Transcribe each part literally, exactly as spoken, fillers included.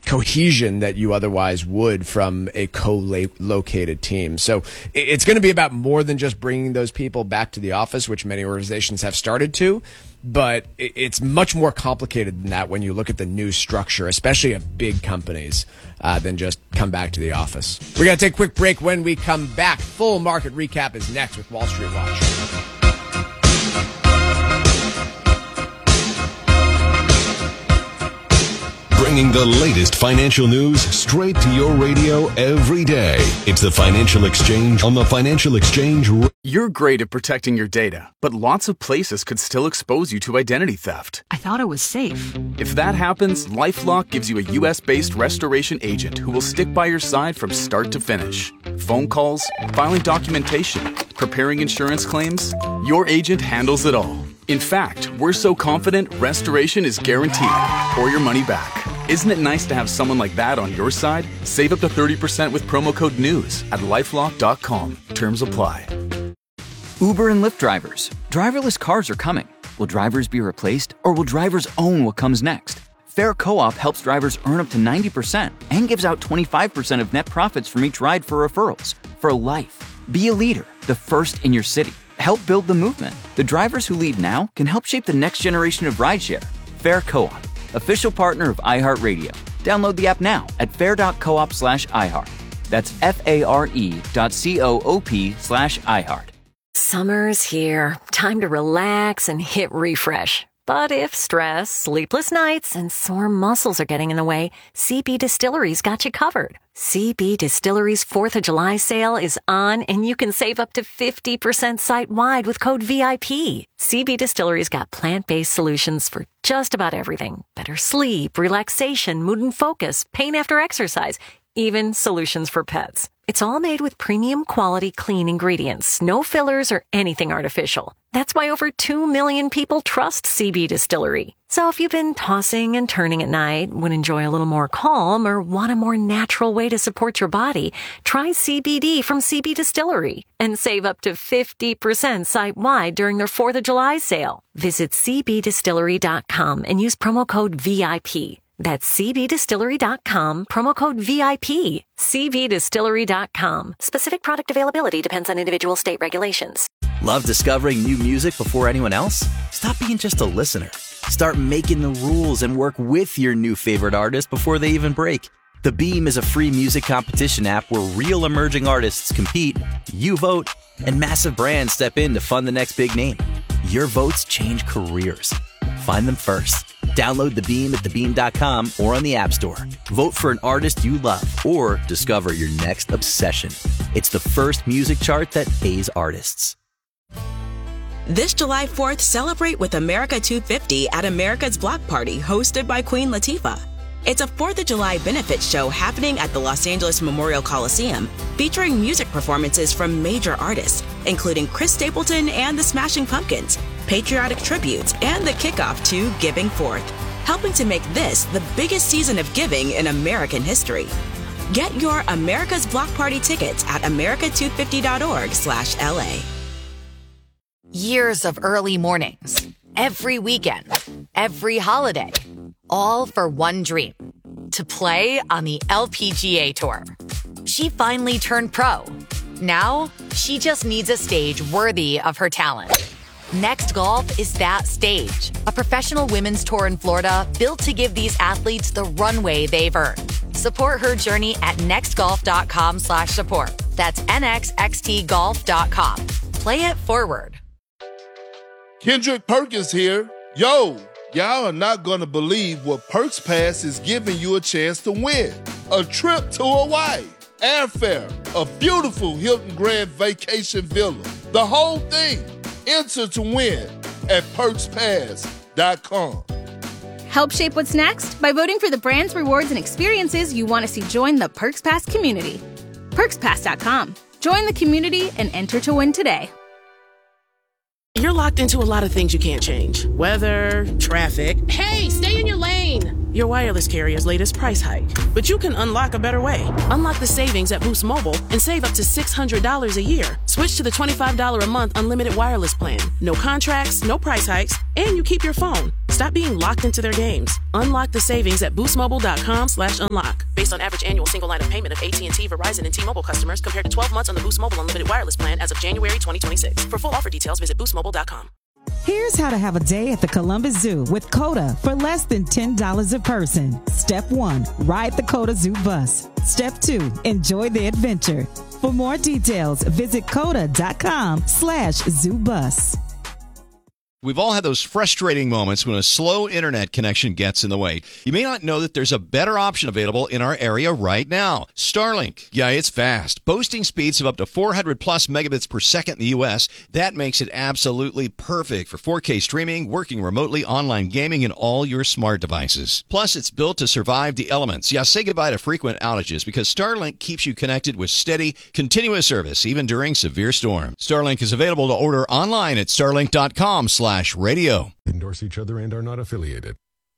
cohesion that you otherwise would from a co-located team. So it's going to be about more than just bringing those people back to the office, which many organizations have started to, but it's much more complicated than that when you look at the new structure, especially of big companies, uh, than just come back to the office. We're going to take a quick break. When we come back, full market recap is next with Wall Street Watch. Bringing the latest financial news straight to your radio every day. It's the Financial Exchange on the Financial Exchange. You're great at protecting your data, but lots of places could still expose you to identity theft. I thought it was safe. If that happens, LifeLock gives you a U S-based restoration agent who will stick by your side from start to finish. Phone calls, filing documentation, preparing insurance claims, your agent handles it all. In fact, we're so confident restoration is guaranteed or your money back. Isn't it nice to have someone like that on your side? Save up to thirty percent with promo code NEWS at lifelock dot com. Terms apply. Uber and Lyft drivers. Driverless cars are coming. Will drivers be replaced, or will drivers own what comes next? Fair Co-op helps drivers earn up to ninety percent and gives out twenty-five percent of net profits from each ride for referrals. For life. Be a leader, the first in your city. Help build the movement. The drivers who lead now can help shape the next generation of rideshare. Fair Co-op, official partner of iHeartRadio. Download the app now at fair.coop slash iHeart. That's F-A-R-E dot C-O-O-P slash iHeart. Summer's here. Time to relax and hit refresh. But if stress, sleepless nights, and sore muscles are getting in the way, C B Distillery's got you covered. C B Distillery's fourth of July sale is on, and you can save up to fifty percent site-wide with code V I P. C B Distillery's got plant-based solutions for just about everything. Better sleep, relaxation, mood and focus, pain after exercise, even solutions for pets. It's all made with premium quality clean ingredients, no fillers or anything artificial. That's why over two million people trust C B Distillery. So if you've been tossing and turning at night, would enjoy a little more calm, or want a more natural way to support your body, try C B D from C B Distillery and save up to fifty percent site-wide during their fourth of July sale. Visit C B distillery dot com and use promo code V I P. That's C B distillery dot com, promo code V I P. C B distillery dot com. Specific product availability depends on individual state regulations. Love discovering new music before anyone else? Stop being just a listener. Start making the rules and work with your new favorite artist before they even break. The Beam is a free music competition app where real emerging artists compete, you vote, and massive brands step in to fund the next big name. Your votes change careers. Find them first. Download The Beam at the beam dot com or on the App Store. Vote for an artist you love or discover your next obsession. It's the first music chart that pays artists. This July fourth, celebrate with America two fifty at America's Block Party, hosted by Queen Latifah. It's a fourth of July benefit show happening at the Los Angeles Memorial Coliseum, featuring music performances from major artists, including Chris Stapleton and the Smashing Pumpkins, patriotic tributes, and the kickoff to Giving Forth, helping to make this the biggest season of giving in American history. Get your America's Block Party tickets at america two fifty dot org slash L A. Years of early mornings, every weekend, every holiday, all for one dream, to play on the L P G A Tour. She finally turned pro. Now, she just needs a stage worthy of her talent. Next Golf is that stage, a professional women's tour in Florida built to give these athletes the runway they've earned. Support her journey at nextgolf.com slash support. That's nxxtgolf dot com. Play it forward. Kendrick Perkins here. Yo, y'all are not going to believe what Perks Pass is giving you a chance to win. A trip to Hawaii, airfare, a beautiful Hilton Grand Vacation Villa, the whole thing. Enter to win at perks pass dot com. Help shape what's next by voting for the brands, rewards, and experiences you want to see join the Perks Pass community. perks pass dot com. Join the community and enter to win today. You're locked into a lot of things you can't change. Weather, traffic. Hey, stay in your lane! Your wireless carrier's latest price hike. But you can unlock a better way. Unlock the savings at Boost Mobile and save up to six hundred dollars a year. Switch to the twenty-five dollars a month unlimited wireless plan. No contracts, no price hikes, and you keep your phone. Stop being locked into their games. Unlock the savings at boostmobile.com slash unlock. Based on average annual single line of payment of A T and T, Verizon, and T-Mobile customers compared to twelve months on the Boost Mobile Unlimited Wireless plan as of January twenty twenty-six. For full offer details, visit boost mobile dot com. Here's how to have a day at the Columbus Zoo with CODA for less than ten dollars a person. Step one, ride the CODA Zoo bus. Step two, enjoy the adventure. For more details, visit coda.com slash zoo bus. We've all had those frustrating moments when a slow internet connection gets in the way. You may not know that there's a better option available in our area right now. Starlink. Yeah, it's fast. Boasting speeds of up to four hundred plus megabits per second in the U S. That makes it absolutely perfect for four K streaming, working remotely, online gaming, and all your smart devices. Plus, it's built to survive the elements. Yeah, say goodbye to frequent outages because Starlink keeps you connected with steady, continuous service, even during severe storms. Starlink is available to order online at starlink.com slash radio. Endorse each other and are not affiliated.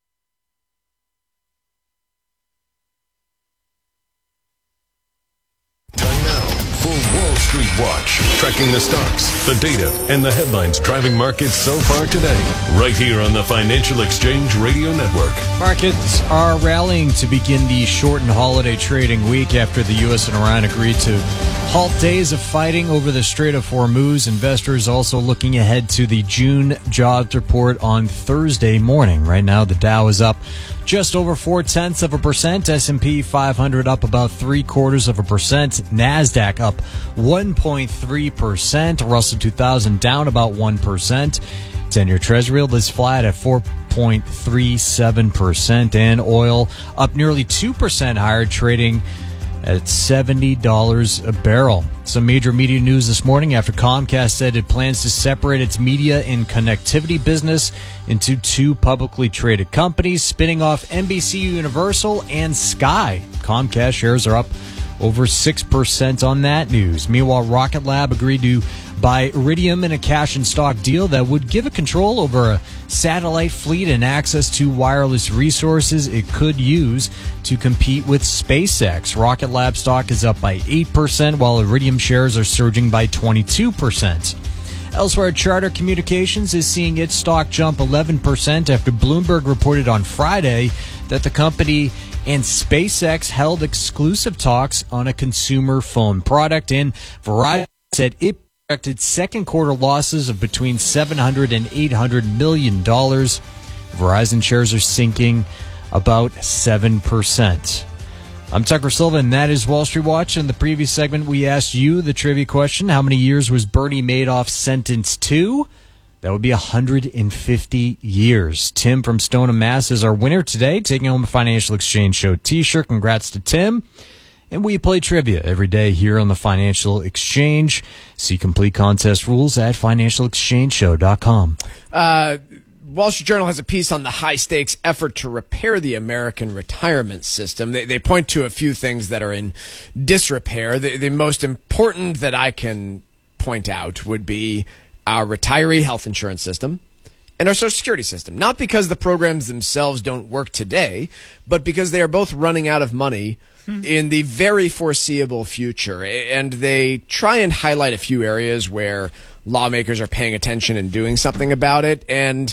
Time now for Wall Street Watch, tracking the stocks, the data, and the headlines driving markets so far today. Right here on the Financial Exchange Radio Network. Markets are rallying to begin the shortened holiday trading week after the U S and Iran agreed to halt days of fighting over the Strait of Hormuz. Investors also looking ahead to the June jobs report on Thursday morning. Right now, the Dow is up just over four-tenths of a percent. S and P five hundred up about three-quarters of a percent. NASDAQ up one point three percent. Russell two thousand down about one percent. ten-year Treasury yield is flat at four point three seven percent. And oil up nearly two percent higher, trading at seventy dollars a barrel. Some major media news this morning after Comcast said it plans to separate its media and connectivity business into two publicly traded companies, spinning off N B C Universal and Sky. Comcast shares are up over six percent on that news. Meanwhile, Rocket Lab agreed to buy Iridium in a cash and stock deal that would give it control over a satellite fleet and access to wireless resources it could use to compete with SpaceX. Rocket Lab stock is up by eight percent, while Iridium shares are surging by twenty-two percent. Elsewhere, Charter Communications is seeing its stock jump eleven percent after Bloomberg reported on Friday that the company and SpaceX held exclusive talks on a consumer phone product, and Verizon said it projected second quarter losses of between seven hundred and eight hundred million dollars. Verizon shares are sinking about seven percent. I'm Tucker Silva, and that is Wall Street Watch. In the previous segment, we asked you the trivia question: how many years was Bernie Madoff sentenced to? That would be one hundred fifty years. Tim from Stoneham, Mass. is our winner today, taking home a Financial Exchange Show t-shirt. Congrats to Tim. And we play trivia every day here on the Financial Exchange. See complete contest rules at financial exchange show dot com. Uh, Wall Street Journal has a piece on the high-stakes effort to repair the American retirement system. They, they point to a few things that are in disrepair. The, the most important that I can point out would be our retiree health insurance system and our Social Security system. Not because the programs themselves don't work today, but because they are both running out of money hmm. in the very foreseeable future. And they try and highlight a few areas where lawmakers are paying attention and doing something about it. And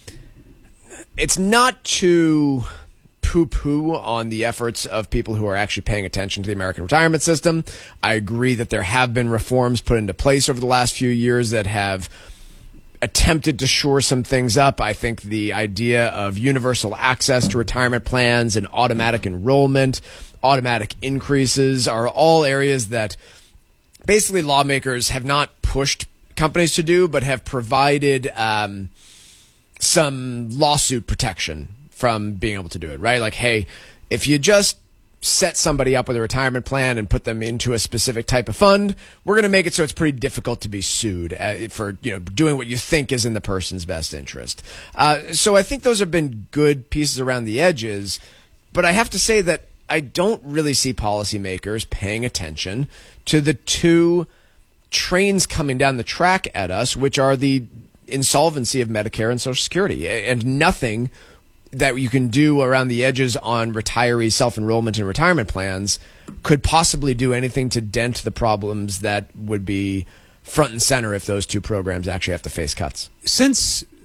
it's not to poo-poo on the efforts of people who are actually paying attention to the American retirement system. I agree that there have been reforms put into place over the last few years that have attempted to shore some things up. I think the idea of universal access to retirement plans and automatic enrollment, automatic increases are all areas that basically lawmakers have not pushed companies to do, but have provided um, some lawsuit protection from being able to do it, right? Like, hey, if you just set somebody up with a retirement plan and put them into a specific type of fund, we're going to make it so it's pretty difficult to be sued uh, for, you know, doing what you think is in the person's best interest. Uh, so I think those have been good pieces around the edges, but I have to say that I don't really see policymakers paying attention to the two trains coming down the track at us, which are the insolvency of Medicare and Social Security, and nothing that you can do around the edges on retiree self-enrollment and retirement plans could possibly do anything to dent the problems that would be front and center if those two programs actually have to face cuts. Since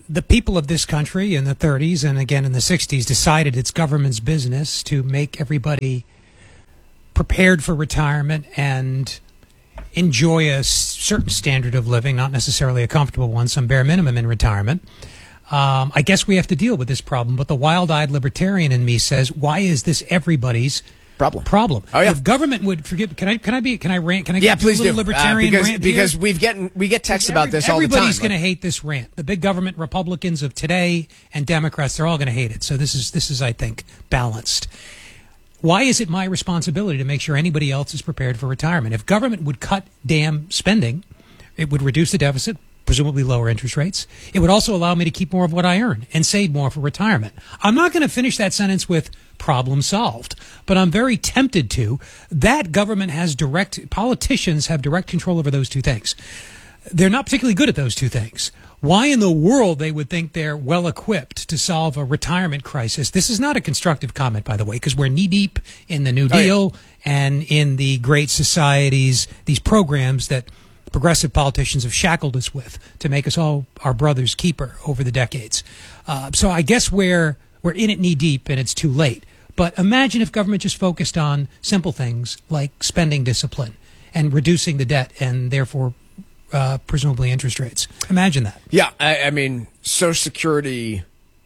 the people of this country in the thirties and again in the sixties decided it's government's business to make everybody prepared for retirement and enjoy a certain standard of living, not necessarily a comfortable one, some bare minimum in retirement. Um, I guess we have to deal with this problem, but the wild-eyed libertarian in me says, why is this everybody's problem? Problem. Oh, yeah. If government would forgive, can I? Can I be? Can I rant? Can I? Yeah, get please a little do. Libertarian uh, because rant because here? we've getting we get texts about this all the time. Everybody's going to hate this rant. The big government Republicans of today and Democrats, they're all going to hate it. So this is this is I think balanced. Why is it my responsibility to make sure anybody else is prepared for retirement? If government would cut damn spending, it would reduce the deficit, presumably lower interest rates. It would also allow me to keep more of what I earn and save more for retirement. I'm not going to finish that sentence with problem solved, but I'm very tempted to. That government has direct, politicians have direct control over those two things. They're not particularly good at those two things. Why in the world they would think they're well equipped to solve a retirement crisis? This is not a constructive comment, by the way, because we're knee deep in the New Deal oh, yeah. and in the great societies, these programs that progressive politicians have shackled us with to make us all our brother's keeper over the decades. Uh, so I guess we're, we're in it knee deep and it's too late. But imagine if government just focused on simple things like spending discipline and reducing the debt and therefore Uh, presumably interest rates. Imagine that. Yeah, I, I mean, Social Security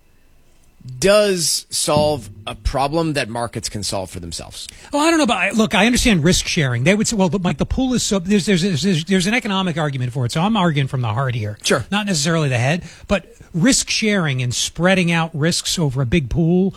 does solve a problem that markets can solve for themselves. Oh, I don't know about. Look, I understand risk sharing. They would say, well, but Mike, the pool is so. There's there's there's, there's an economic argument for it. So I'm arguing from the heart here. Sure, not necessarily the head, but risk sharing and spreading out risks over a big pool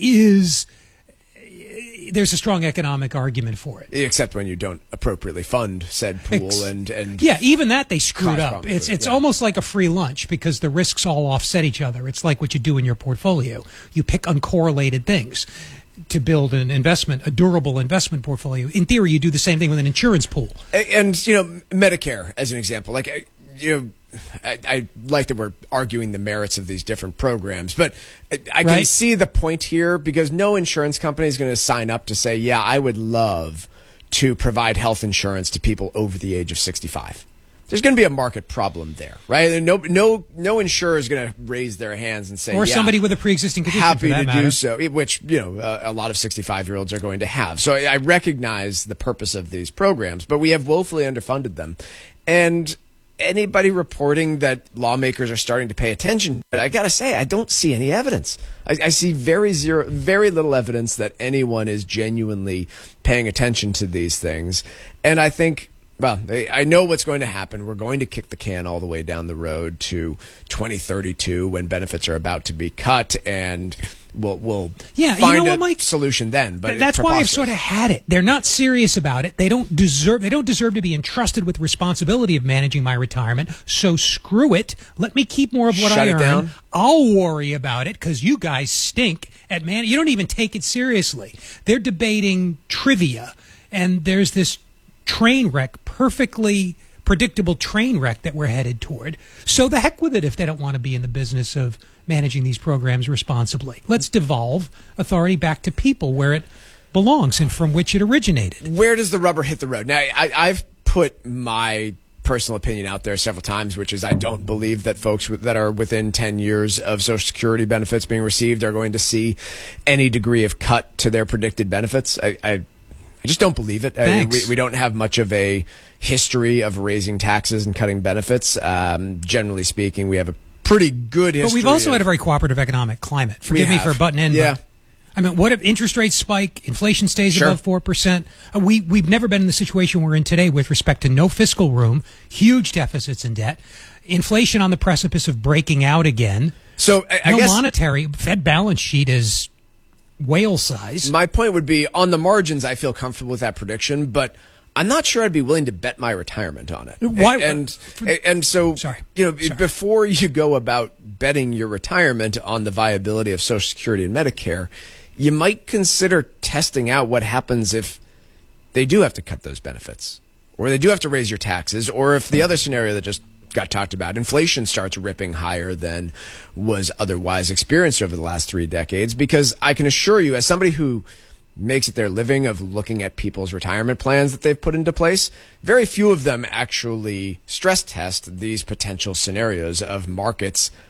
is. There's a strong economic argument for it. Except when you don't appropriately fund said pool Ex- and, and yeah, even that they screwed up. It's it, it's yeah. almost like a free lunch because the risks all offset each other. It's like what you do in your portfolio. You pick uncorrelated things to build an investment, a durable investment portfolio. In theory, you do the same thing with an insurance pool. And, and you know, Medicare as an example, like you know. I, I like that we're arguing the merits of these different programs, but I, I can right. see the point here because no insurance company is going to sign up to say, yeah, I would love to provide health insurance to people over the age of sixty-five. There's going to be a market problem there, right? No, no, no insurer is going to raise their hands and say, or yeah, somebody with a pre-existing condition. Happy for that to matter. do so, which you know uh, a lot of sixty-five-year-olds are going to have. So I, I recognize the purpose of these programs, but we have woefully underfunded them, and anybody reporting that lawmakers are starting to pay attention, but I gotta say, I don't see any evidence. I, I see very zero, very little evidence that anyone is genuinely paying attention to these things. And I think, well, I know what's going to happen. We're going to kick the can all the way down the road to twenty thirty-two when benefits are about to be cut, and we'll we'll yeah, find you know a what, Mike? solution then. But that's why I've sort of had it. They're not serious about it. They don't deserve. They don't deserve to be entrusted with responsibility of managing my retirement. So screw it. Let me keep more of what Shut I it earn. down. I'll worry about it because you guys stink at man. You don't even take it seriously. They're debating trivia, and there's this train wreck, perfectly predictable train wreck that we're headed toward. So the heck with it if they don't want to be in the business of managing these programs responsibly. Let's devolve authority back to people where it belongs and from which it originated. Where does the rubber hit the road? Now, I, I've put my personal opinion out there several times, which is I don't believe that folks that are within ten years of Social Security benefits being received are going to see any degree of cut to their predicted benefits. I, I, I just don't believe it. I, we, we don't have much of a history of raising taxes and cutting benefits. Um, generally speaking, we have a pretty good history. But we've also of, had a very cooperative economic climate. Forgive me for butting in. Yeah. But, I mean, what if interest rates spike, inflation stays Sure. above four percent? Uh, we, we've never been in the situation we're in today with respect to no fiscal room, huge deficits in debt, inflation on the precipice of breaking out again. So I, I no guess monetary, Fed balance sheet is whale size. My point would be on the margins, I feel comfortable with that prediction, but I'm not sure I'd be willing to bet my retirement on it. Why? And and, and so, Sorry. you know, Sorry. before you go about betting your retirement on the viability of Social Security and Medicare, you might consider testing out what happens if they do have to cut those benefits, or they do have to raise your taxes, or if the other scenario that just got talked about, inflation starts ripping higher than was otherwise experienced over the last three decades. Because I can assure you, as somebody who makes it their living of looking at people's retirement plans that they've put into place, very few of them actually stress test these potential scenarios of markets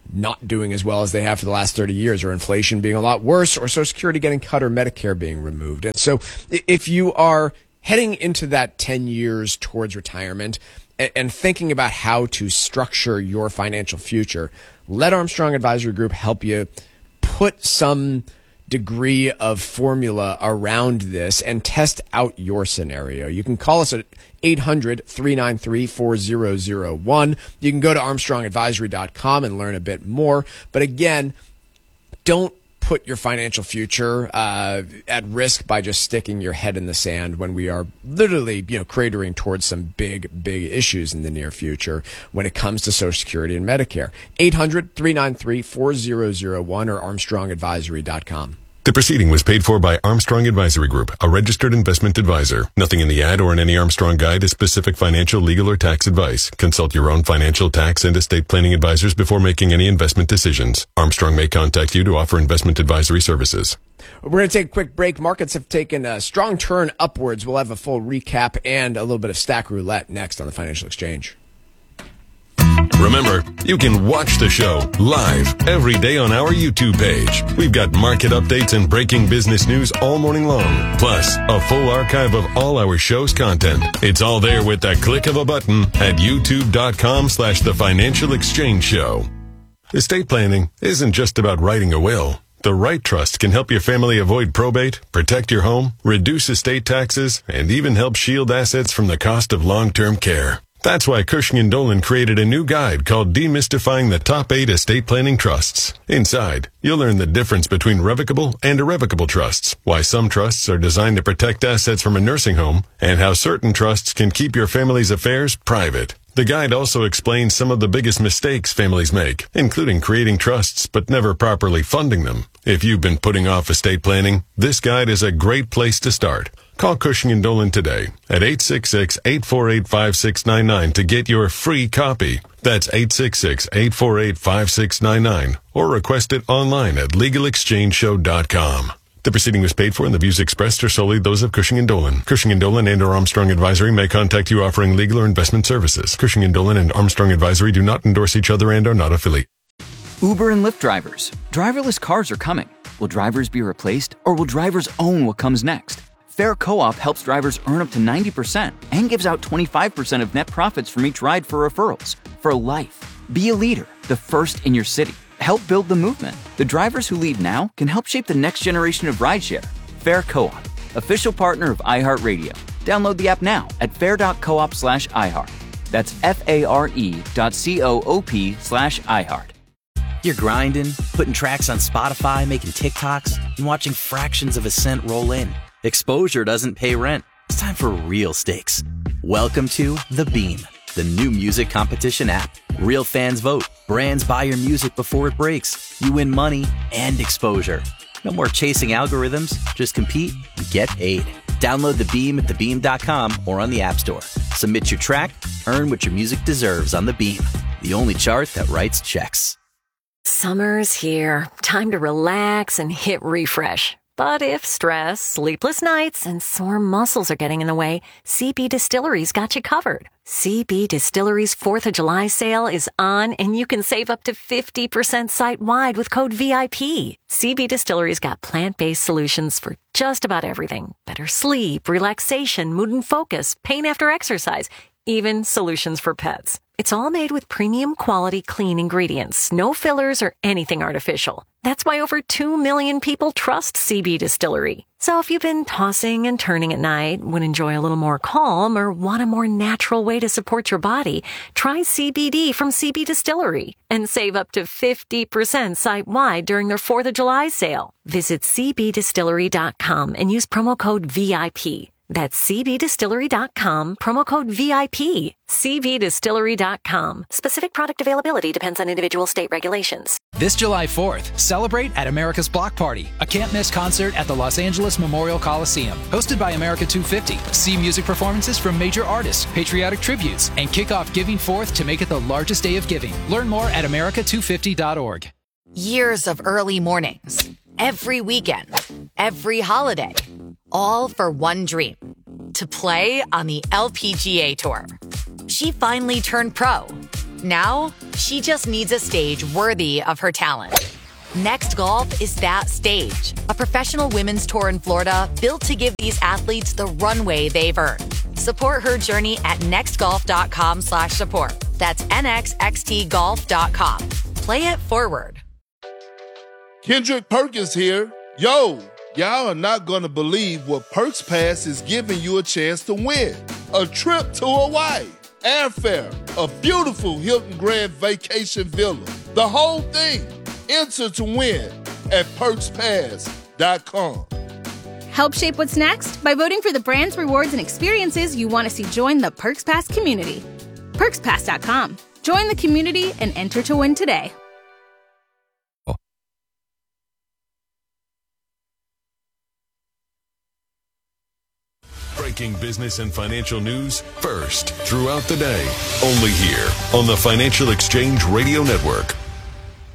not doing as well as they have for the last thirty years, or inflation being a lot worse, or Social Security getting cut, or Medicare being removed. And so if you are heading into that ten years towards retirement and, and thinking about how to structure your financial future, let Armstrong Advisory Group help you put some degree of formula around this and test out your scenario. You can call us at eight hundred, three nine three, four zero zero one. You can go to armstrong advisory dot com and learn a bit more. But again, don't put your financial future uh, at risk by just sticking your head in the sand when we are literally, you know, cratering towards some big, big issues in the near future when it comes to Social Security and Medicare. eight hundred, three nine three, four zero zero one or armstrong advisory dot com. The proceeding was paid for by Armstrong Advisory Group, a registered investment advisor. Nothing in the ad or in any Armstrong guide is specific financial, legal, or tax advice. Consult your own financial, tax, and estate planning advisors before making any investment decisions. Armstrong may contact you to offer investment advisory services. We're going to take a quick break. Markets have taken a strong turn upwards. We'll have a full recap and a little bit of stack roulette next on the Financial Exchange. Remember, you can watch the show live every day on our YouTube page. We've got market updates and breaking business news all morning long, plus a full archive of all our show's content. It's all there with the click of a button at youtube.com slash the Financial Exchange Show. Estate planning isn't just about writing a will. The right trust can help your family avoid probate, protect your home, reduce estate taxes, and even help shield assets from the cost of long-term care. That's why Cushing and Dolan created a new guide called Demystifying the Top eight Estate Planning Trusts. Inside, you'll learn the difference between revocable and irrevocable trusts, why some trusts are designed to protect assets from a nursing home, and how certain trusts can keep your family's affairs private. The guide also explains some of the biggest mistakes families make, including creating trusts but never properly funding them. If you've been putting off estate planning, this guide is a great place to start. Call Cushing and Dolan today at eight six six, eight four eight, five six nine nine to get your free copy. That's eight six six, eight four eight, five six nine nine or request it online at legal exchange show dot com. The proceeding was paid for and the views expressed are solely those of Cushing and Dolan. Cushing and Dolan and or Armstrong Advisory may contact you offering legal or investment services. Cushing and Dolan and Armstrong Advisory do not endorse each other and are not affiliated. Uber and Lyft drivers. Driverless cars are coming. Will drivers be replaced, or will drivers own what comes next? Fair Co-op helps drivers earn up to ninety percent and gives out twenty-five percent of net profits from each ride for referrals. For life. Be a leader, the first in your city. Help build the movement. The drivers who lead now can help shape the next generation of rideshare. Fair Co-op, official partner of iHeartRadio. Download the app now at fair.coop slash iHeart. That's F-A-R-E dot C-O-O-P slash iHeart. You're grinding, putting tracks on Spotify, making TikToks, and watching fractions of a cent roll in. Exposure doesn't pay rent. It's time for real stakes. Welcome to The Beam, the new music competition app. Real fans vote. Brands buy your music before it breaks. You win money and exposure. No more chasing algorithms. Just compete and get paid. Download The Beam at the beam dot com or on the App Store. Submit your track. Earn what your music deserves on The Beam, the only chart that writes checks. Summer's here. Time to relax and hit refresh. But if stress, sleepless nights, and sore muscles are getting in the way, C B Distillery's got you covered. C B Distillery's fourth of July sale is on, and you can save up to fifty percent site-wide with code V I P. C B Distillery's got plant-based solutions for just about everything. Better sleep, relaxation, mood and focus, pain after exercise, even solutions for pets. It's all made with premium quality clean ingredients, no fillers or anything artificial. That's why over two million people trust C B Distillery. So if you've been tossing and turning at night, would enjoy a little more calm, or want a more natural way to support your body, try C B D from C B Distillery and save up to fifty percent site-wide during their fourth of July sale. Visit c b distillery dot com and use promo code V I P. That's c b distillery dot com, promo code V I P. c b distillery dot com. Specific product availability depends on individual state regulations. This July fourth, celebrate at America's Block Party, a can't-miss concert at the Los Angeles Memorial Coliseum. Hosted by America two fifty. See music performances from major artists, patriotic tributes, and kick off Giving Fourth to make it the largest day of giving. Learn more at america two fifty dot org. Years of early mornings, every weekend, every holiday, all for one dream, to play on the L P G A Tour. She finally turned pro. now, she just needs a stage worthy of her talent. Next Golf is that stage. A professional women's tour in Florida built to give these athletes the runway they've earned. Support her journey at nextgolf.com slash support. That's nxxt golf dot com. Play it forward. Kendrick Perkins here. Yo, y'all are not going to believe what Perks Pass is giving you a chance to win. A trip to Hawaii, airfare, a beautiful Hilton Grand Vacation Villa, the whole thing. Enter to win at perks pass dot com. Help shape what's next by voting for the brands, rewards, and experiences you want to see join the Perks Pass community. perks pass dot com. Join the community and enter to win today. Breaking business and financial news first throughout the day. Only here on the Financial Exchange Radio Network.